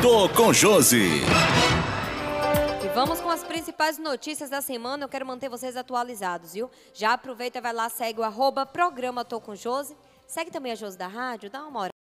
Tô com Josi. E vamos com as principais notícias da semana. Eu quero manter vocês atualizados, viu? Já aproveita e vai lá, segue o @programa Tô com Josi. Segue também a Josi da Rádio, dá uma hora.